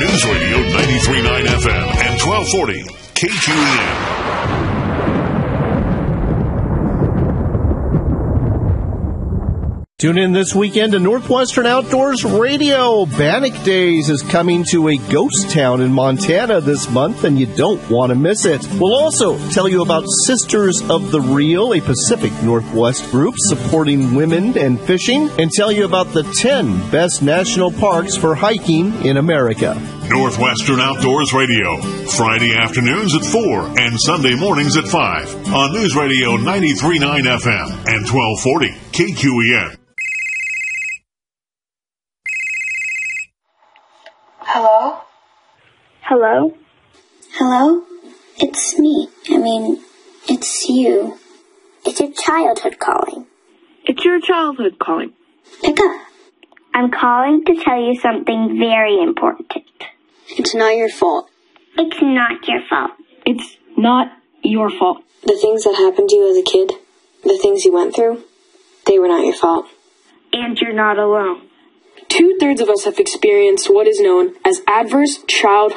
News Radio 93.9 FM and 1240 KQEN. Tune in this weekend to Northwestern Outdoors Radio. Bannock Days is coming to a ghost town in Montana this month, and you don't want to miss it. We'll also tell you about Sisters of the Reel, a Pacific Northwest group supporting women and fishing, and tell you about the 10 best national parks for hiking in America. Northwestern Outdoors Radio, Friday afternoons at 4 and Sunday mornings at 5 on News Radio 93.9 FM and 1240 KQEN. Hello? Hello? Hello? It's me. It's you. It's your childhood calling. It's your childhood calling. Pick up. I'm calling to tell you something very important. It's not your fault. It's not your fault. It's not your fault. The things that happened to you as a kid, the things you went through, they were not your fault. And you're not alone. 2/3 of us have experienced what is known as adverse childhood